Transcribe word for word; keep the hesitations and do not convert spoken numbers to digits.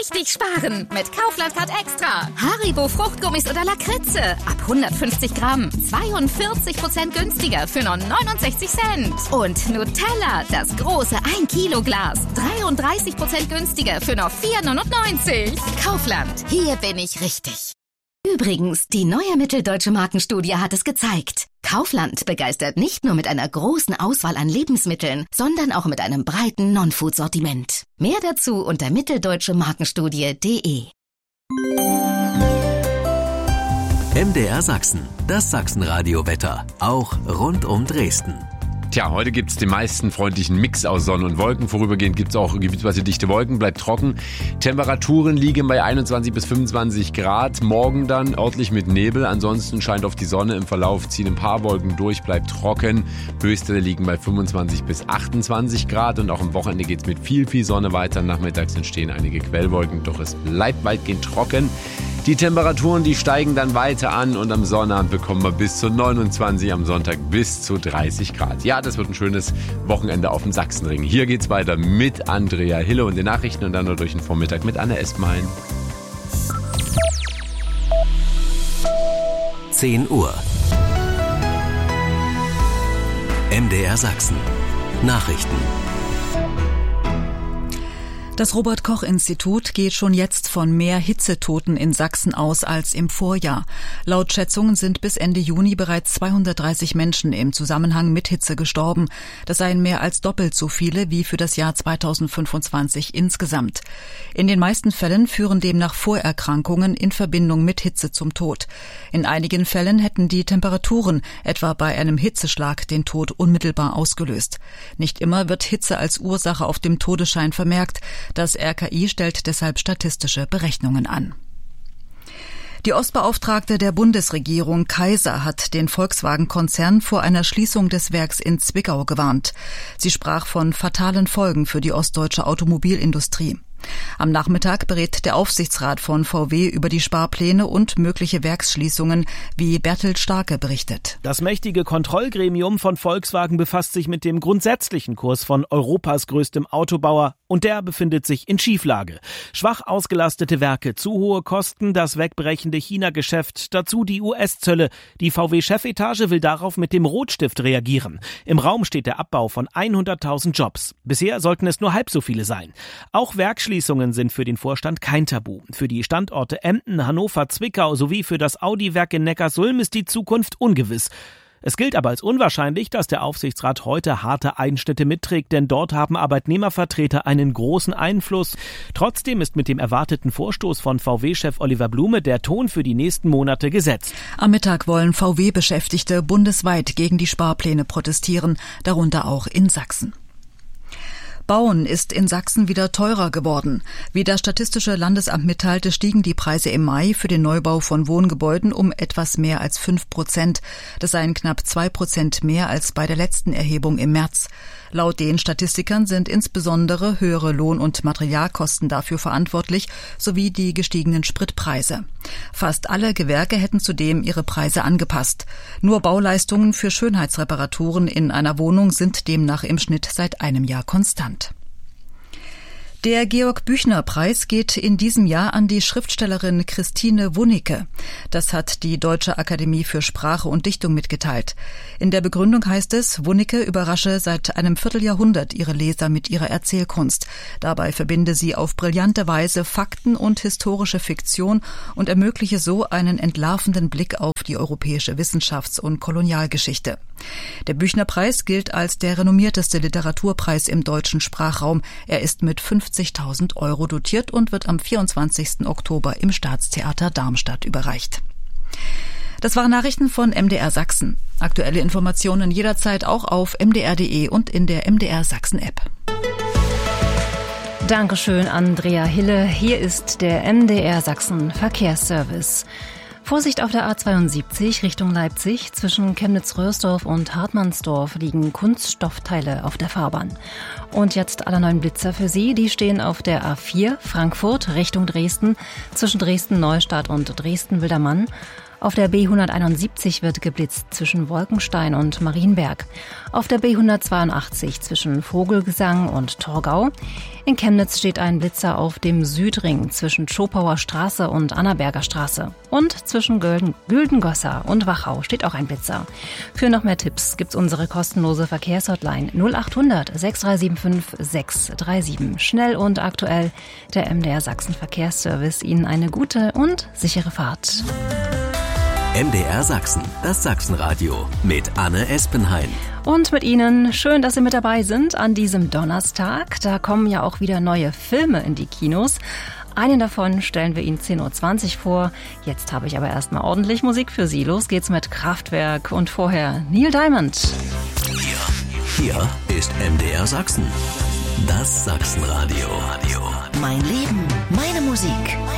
richtig sparen mit Kaufland Card Extra. Haribo Fruchtgummis oder Lakritze ab hundertfünfzig Gramm. zweiundvierzig Prozent günstiger für nur neunundsechzig Cent. Und Nutella, das große ein Kilo Glas. dreiunddreißig Prozent günstiger für nur vier neunundneunzig. Kaufland, hier bin ich richtig. Übrigens, die neue Mitteldeutsche Markenstudie hat es gezeigt. Kaufland begeistert nicht nur mit einer großen Auswahl an Lebensmitteln, sondern auch mit einem breiten Non-Food-Sortiment. Mehr dazu unter mitteldeutsche markenstudie punkt de. M D R Sachsen, das Sachsenradio-Wetter, auch rund um Dresden. Tja, heute gibt es den meisten freundlichen Mix aus Sonne und Wolken. Vorübergehend gibt es auch gebietsweise dichte Wolken, bleibt trocken. Temperaturen liegen bei einundzwanzig bis fünfundzwanzig Grad. Morgen dann örtlich mit Nebel. Ansonsten scheint auf die Sonne. Im Verlauf ziehen ein paar Wolken durch, bleibt trocken. Höchste liegen bei fünfundzwanzig bis achtundzwanzig Grad. Und auch am Wochenende geht es mit viel, viel Sonne weiter. Nachmittags entstehen einige Quellwolken, doch es bleibt weitgehend trocken. Die Temperaturen, die steigen dann weiter an und am Sonnabend bekommen wir bis zu neunundzwanzig, am Sonntag bis zu dreißig Grad. Ja, das wird ein schönes Wochenende auf dem Sachsenring. Hier geht's weiter mit Andrea Hille und den Nachrichten und dann nur durch den Vormittag mit Anne Estmein. zehn Uhr. M D R Sachsen. Nachrichten. Das Robert-Koch-Institut geht schon jetzt von mehr Hitzetoten in Sachsen aus als im Vorjahr. Laut Schätzungen sind bis Ende Juni bereits zweihundertdreißig Menschen im Zusammenhang mit Hitze gestorben. Das seien mehr als doppelt so viele wie für das Jahr zweitausendfünfundzwanzig insgesamt. In den meisten Fällen führen demnach Vorerkrankungen in Verbindung mit Hitze zum Tod. In einigen Fällen hätten die Temperaturen, etwa bei einem Hitzeschlag, den Tod unmittelbar ausgelöst. Nicht immer wird Hitze als Ursache auf dem Todesschein vermerkt. Das R K I stellt deshalb statistische Berechnungen an. Die Ostbeauftragte der Bundesregierung, Kaiser, hat den Volkswagen-Konzern vor einer Schließung des Werks in Zwickau gewarnt. Sie sprach von fatalen Folgen für die ostdeutsche Automobilindustrie. Am Nachmittag berät der Aufsichtsrat von V W über die Sparpläne und mögliche Werksschließungen, wie Bertolt Starke berichtet. Das mächtige Kontrollgremium von Volkswagen befasst sich mit dem grundsätzlichen Kurs von Europas größtem Autobauer und der befindet sich in Schieflage. Schwach ausgelastete Werke, zu hohe Kosten, das wegbrechende China-Geschäft, dazu die U S-Zölle. Die V W-Chefetage will darauf mit dem Rotstift reagieren. Im Raum steht der Abbau von hunderttausend Jobs. Bisher sollten es nur halb so viele sein. Auch Werksschließungen Schließungen sind für den Vorstand kein Tabu. Für die Standorte Emden, Hannover, Zwickau sowie für das Audi-Werk in Neckarsulm ist die Zukunft ungewiss. Es gilt aber als unwahrscheinlich, dass der Aufsichtsrat heute harte Einschnitte mitträgt, denn dort haben Arbeitnehmervertreter einen großen Einfluss. Trotzdem ist mit dem erwarteten Vorstoß von V W-Chef Oliver Blume der Ton für die nächsten Monate gesetzt. Am Mittag wollen V W-Beschäftigte bundesweit gegen die Sparpläne protestieren, darunter auch in Sachsen. Bauen ist in Sachsen wieder teurer geworden. Wie das Statistische Landesamt mitteilte, stiegen die Preise im Mai für den Neubau von Wohngebäuden um etwas mehr als fünf Prozent. Das seien knapp zwei Prozent mehr als bei der letzten Erhebung im März. Laut den Statistikern sind insbesondere höhere Lohn- und Materialkosten dafür verantwortlich, sowie die gestiegenen Spritpreise. Fast alle Gewerke hätten zudem ihre Preise angepasst. Nur Bauleistungen für Schönheitsreparaturen in einer Wohnung sind demnach im Schnitt seit einem Jahr konstant. Der Georg-Büchner-Preis geht in diesem Jahr an die Schriftstellerin Christine Wunicke. Das hat die Deutsche Akademie für Sprache und Dichtung mitgeteilt. In der Begründung heißt es, Wunicke überrasche seit einem Vierteljahrhundert ihre Leser mit ihrer Erzählkunst. Dabei verbinde sie auf brillante Weise Fakten und historische Fiktion und ermögliche so einen entlarvenden Blick auf die europäische Wissenschafts- und Kolonialgeschichte. Der Büchner-Preis gilt als der renommierteste Literaturpreis im deutschen Sprachraum. Er ist mit fünfzigtausend Euro dotiert und wird am vierundzwanzigsten Oktober im Staatstheater Darmstadt überreicht. Das waren Nachrichten von M D R Sachsen. Aktuelle Informationen jederzeit auch auf m d r punkt d e und in der M D R Sachsen App. Dankeschön, Andrea Hille. Hier ist der M D R Sachsen Verkehrsservice. Vorsicht auf der A zweiundsiebzig Richtung Leipzig. Zwischen Chemnitz-Röhrsdorf und Hartmannsdorf liegen Kunststoffteile auf der Fahrbahn. Und jetzt alle neuen Blitzer für Sie. Die stehen auf der A vier Frankfurt Richtung Dresden, zwischen Dresden-Neustadt und Dresden-Wildermann. Auf der B hunderteinundsiebzig wird geblitzt zwischen Wolkenstein und Marienberg. Auf der B hundertzweiundachtzig zwischen Vogelgesang und Torgau. In Chemnitz steht ein Blitzer auf dem Südring zwischen Schopauer Straße und Annaberger Straße. Und zwischen Gülden, Güldengosser und Wachau steht auch ein Blitzer. Für noch mehr Tipps gibt's unsere kostenlose Verkehrshotline null achthundert sechs drei sieben fünf sechs drei sieben. Schnell und aktuell, der M D R Sachsen Verkehrsservice. Ihnen eine gute und sichere Fahrt. M D R Sachsen, das Sachsenradio mit Anne Espenhain. Und mit Ihnen, schön, dass Sie mit dabei sind an diesem Donnerstag. Da kommen ja auch wieder neue Filme in die Kinos. Einen davon stellen wir Ihnen zehn Uhr zwanzig vor. Jetzt habe ich aber erstmal ordentlich Musik für Sie. Los geht's mit Kraftwerk und vorher Neil Diamond. Hier, hier ist M D R Sachsen, das Sachsenradio. Mein Leben, meine Musik.